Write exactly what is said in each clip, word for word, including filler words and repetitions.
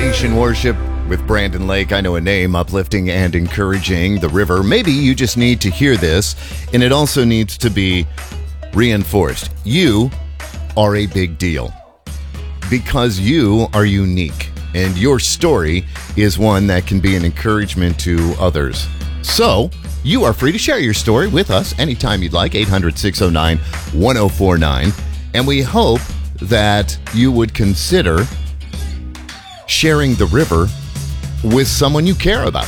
Station Worship with Brandon Lake. I know a name, uplifting and encouraging. The River. Maybe you just need to hear this, and it also needs to be reinforced. You are a big deal because you are unique, and your story is one that can be an encouragement to others. So, you are free to share your story with us anytime you'd like, eight hundred, six oh nine, one oh four nine. And we hope that you would consider sharing the River with someone you care about.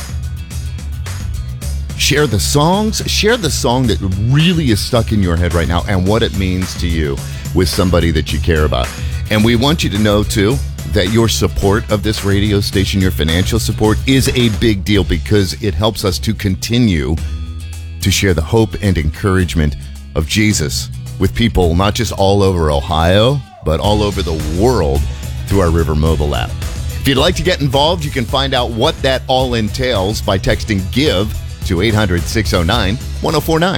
Share the songs, share the song that really is stuck in your head right now and what it means to you with somebody that you care about. And we want you to know, too, that your support of this radio station, your financial support, is a big deal because it helps us to continue to share the hope and encouragement of Jesus with people not just all over Ohio, but all over the world through our River mobile app. If you'd like to get involved, you can find out what that all entails by texting GIVE to eight hundred, six oh nine, one oh four nine.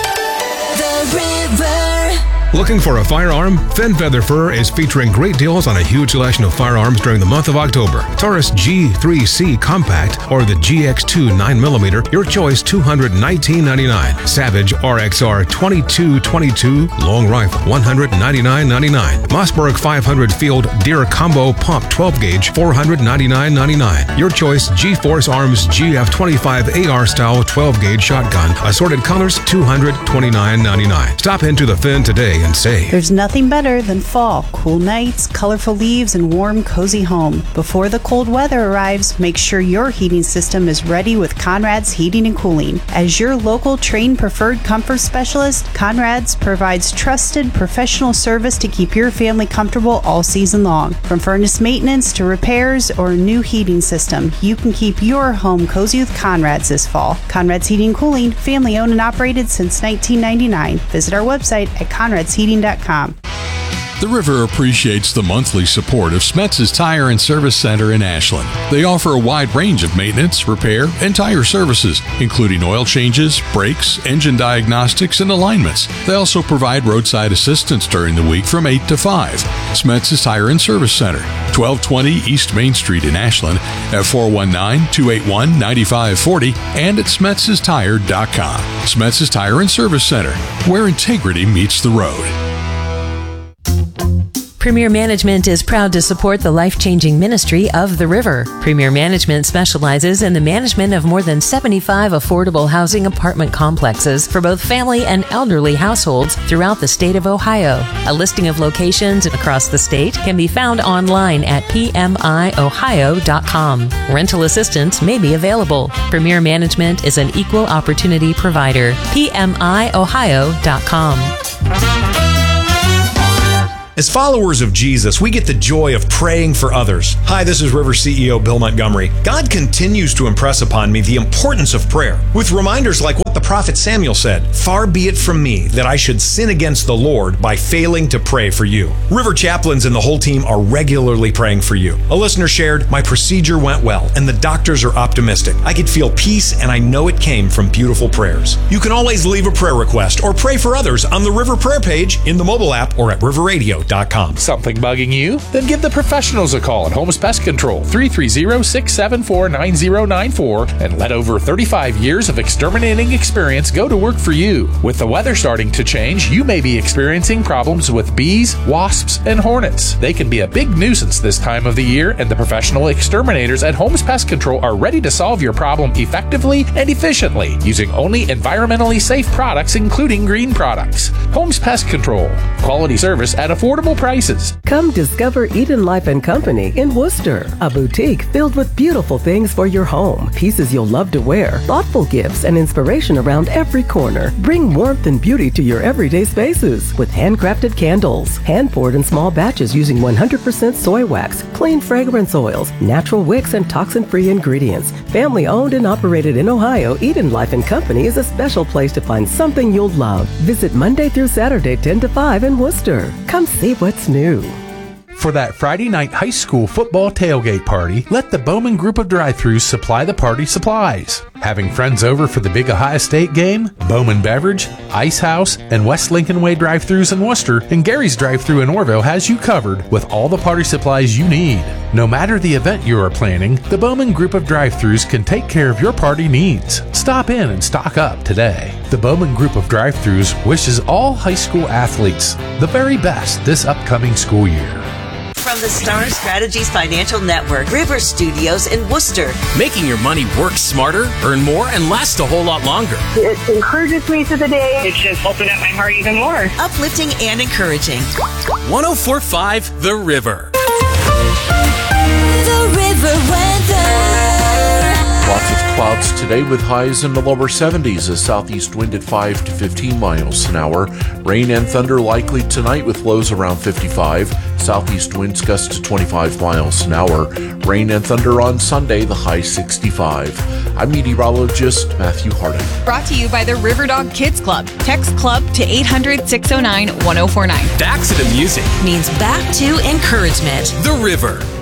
The River. Looking for a firearm? Fenn Feather Fur is featuring great deals on a huge selection of firearms during the month of October. Taurus G three C Compact or the G X two nine millimeter, your choice two hundred nineteen ninety-nine. Savage R X R twenty-two twenty-two Long Rifle one hundred ninety-nine ninety-nine. Mossberg five hundred Field Deer Combo Pump twelve gauge four hundred ninety-nine ninety-nine. Your choice G-Force Arms G F twenty-five A R style twelve gauge shotgun. Assorted colors two hundred twenty-nine ninety-nine. Stop into the Fenn today and save. There's nothing better than fall, cool nights, colorful leaves, and warm, cozy home. Before the cold weather arrives, make sure your heating system is ready with Conrad's Heating and Cooling. As your local trained preferred comfort specialist, Conrad's provides trusted professional service to keep your family comfortable all season long. From furnace maintenance to repairs or a new heating system, you can keep your home cozy with Conrad's this fall. Conrad's Heating and Cooling, family owned and operated since nineteen ninety-nine. Visit our website at conrads heating dot com. The River appreciates the monthly support of Smetz's Tire and Service Center in Ashland. They offer a wide range of maintenance, repair, and tire services, including oil changes, brakes, engine diagnostics, and alignments. They also provide roadside assistance during the week from eight to five. Smetz's Tire and Service Center, twelve twenty East Main Street in Ashland, at four one nine, two eight one, nine five four zero and at smetz's tire dot com. Smetz's Tire and Service Center, where integrity meets the road. Premier Management is proud to support the life-changing ministry of The River. Premier Management specializes in the management of more than seventy-five affordable housing apartment complexes for both family and elderly households throughout the state of Ohio. A listing of locations across the state can be found online at p m i ohio dot com. Rental assistance may be available. Premier Management is an equal opportunity provider. p m i ohio dot com. As followers of Jesus, we get the joy of praying for others. Hi, this is River C E O Bill Montgomery. God continues to impress upon me the importance of prayer, with reminders like what the prophet Samuel said, "Far be it from me that I should sin against the Lord by failing to pray for you." River chaplains and the whole team are regularly praying for you. A listener shared, "My procedure went well, and the doctors are optimistic. I could feel peace, and I know it came from beautiful prayers." You can always leave a prayer request or pray for others on the River Prayer page in the mobile app or at river radio dot com. Something bugging you? Then give the professionals a call at Holmes Pest Control, three three zero, six seven four, nine zero nine four, and let over thirty-five years of exterminating experience go to work for you. With the weather starting to change, you may be experiencing problems with bees, wasps, and hornets. They can be a big nuisance this time of the year, and the professional exterminators at Holmes Pest Control are ready to solve your problem effectively and efficiently using only environmentally safe products, including green products. Holmes Pest Control. Quality service at affordable prices. Come discover Eden Life and Company in Worcester, a boutique filled with beautiful things for your home, pieces you'll love to wear, thoughtful gifts, and inspiration around every corner. Bring warmth and beauty to your everyday spaces with handcrafted candles, hand-poured in small batches using one hundred percent soy wax, clean fragrance oils, natural wicks, and toxin-free ingredients. Family-owned and operated in Ohio, Eden Life and Company is a special place to find something you'll love. Visit Monday through Saturday, ten to five in Worcester. Come see what's new. For that Friday night high school football tailgate party, let the Bowman Group of Drive-Thrus supply the party supplies. Having friends over for the big Ohio State game? Bowman Beverage, Ice House, and West Lincoln Way Drive-Thrus in Worcester and Gary's Drive-Thru in Orville has you covered with all the party supplies you need. No matter the event you are planning, the Bowman Group of Drive-Thrus can take care of your party needs. Stop in and stock up today. The Bowman Group of Drive-Thrus wishes all high school athletes the very best this upcoming school year. From the Star Strategies Financial Network, River Studios in Worcester. Making your money work smarter, earn more, and last a whole lot longer. It encourages me to the day. It's just opened up my heart even more. Uplifting and encouraging. one oh four point five The River. The River weather. Lots of clouds today with highs in the lower seventies, a southeast wind at five to fifteen miles an hour. Rain and thunder likely tonight with lows around fifty-five. Southeast winds gusts to twenty-five miles an hour. Rain and thunder on Sunday, the high sixty-five. I'm meteorologist Matthew Harding. Brought to you by the Riverdog Kids Club. Text club to eight hundred, six oh nine, one oh four nine. Back to the music means back to encouragement. The River.